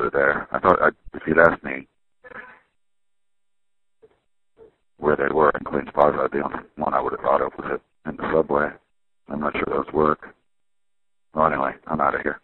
were there. I thought if you'd asked me where they were in Queens Plaza, the only one I would have thought of was it in the subway. I'm not sure those work. Well, anyway, I'm out of here.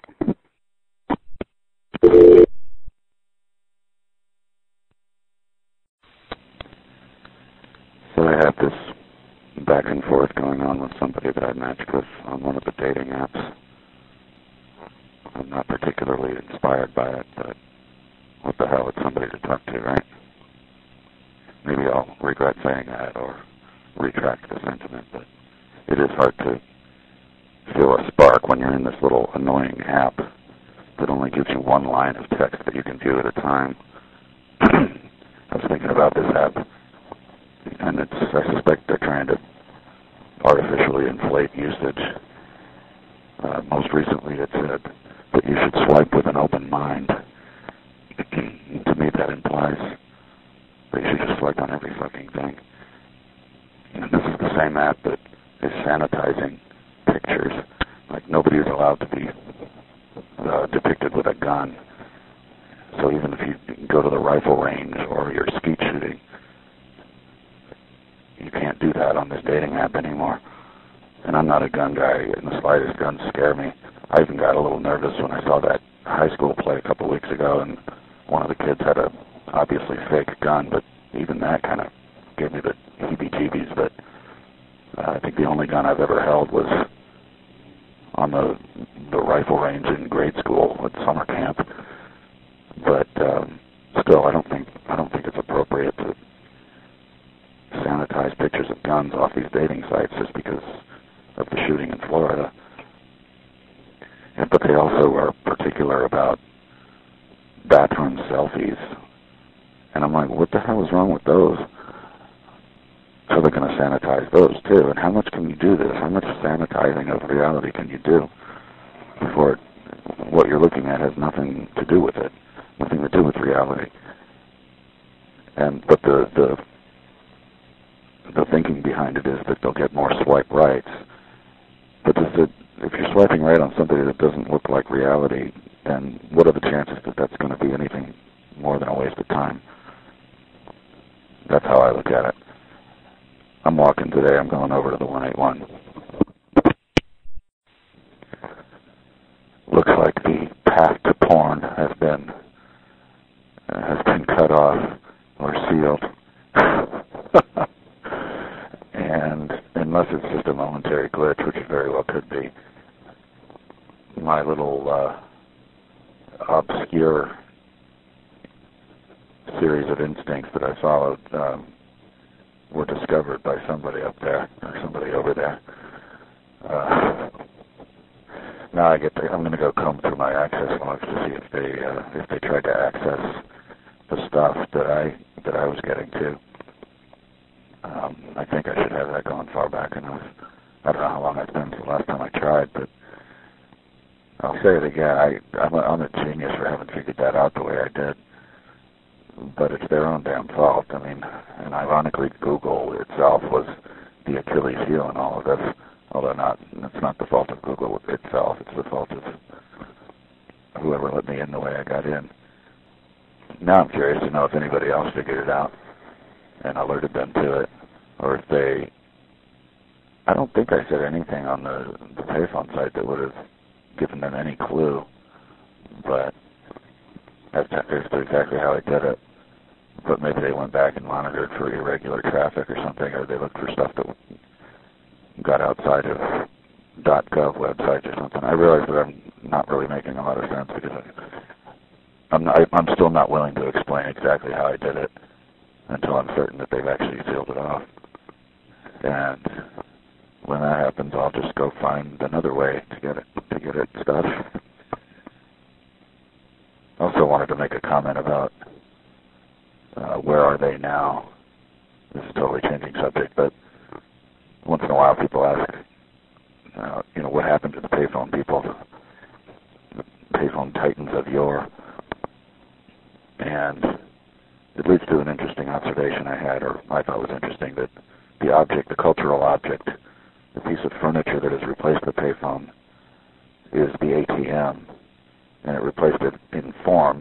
So I have this back and forth going on with somebody that I matched with on one of the dating apps. I'm not particularly inspired by it, but what the hell, it's somebody to talk to, right? Maybe I'll regret saying that or retract the sentiment, but it is hard to feel a spark when you're in this little annoying app that only gives you one line of text that you can view at a time. I was thinking about this app, and I suspect they're trying to artificially inflate usage. Most recently it said that you should swipe with an open mind. To me that implies that you should just swipe on every fucking thing. And this is the same app that is sanitizing pictures. Like, nobody is allowed to be depicted with a gun. So even if you go to the rifle range or you're skeet shooting, you can't do that on this dating app anymore. And I'm not a gun guy in the slightest. Guns scare me. I even got a little nervous when I saw that high school play a couple weeks ago, and one of the kids had a obviously fake gun, but even that kind of gave me the heebie-jeebies. But I think the only gun I've ever held was on the rifle range in grade school at summer camp. But still, I don't think it's appropriate to sanitize pictures of guns off these dating sites just because of the shooting in Florida. But they also are particular about bathroom selfies. And I'm like, what the hell is wrong with those? So they're going to sanitize those too. And how much can you do this? How much sanitizing of reality can you do before what you're looking at has nothing to do with it, nothing to do with reality? But the thinking behind it is that they'll get more swipe rights. But if you're swiping right on somebody that doesn't look like reality, then what are the chances that that's going to be anything more than a waste of time? That's how I look at it. I'm walking today. I'm going over to the 181. Looks like the path to porn has been cut off or sealed. And unless it's just a momentary glitch, which it very well could be, my little obscure series of instincts that I followed were discovered by somebody up there, or somebody over there. Now I'm going to go comb through my access logs to see if they tried to access the stuff that I was getting to. I think I should have that going far back enough. I don't know how long it's been since the last time I tried, but I'll say it again. I'm a genius for having figured that out the way I did. But it's their own damn fault. I mean, and ironically, Google itself was the Achilles heel in all of this. Although it's not the fault of Google itself. It's the fault of whoever let me in the way I got in. Now I'm curious to know if anybody else figured it out and alerted them to it, or if they... I don't think I said anything on the payphone site that would have given them any clue, but as to exactly how I did it. But maybe they went back and monitored for irregular traffic or something, or they looked for stuff that got outside of .gov websites or something. I realize that I'm not really making a lot of sense because I'm still not willing to explain exactly how I did it until I'm certain that they've actually sealed it off. And when that happens, I'll just go find another way to get it stuff. I also wanted to make a comment about where are they now. This is a totally changing subject, but once in a while people ask, what happened to the payphone people, the payphone titans of yore. And it leads to an interesting observation I had, or I thought was interesting, that the cultural object, the piece of furniture that has replaced the payphone is the ATM, and it replaced it in form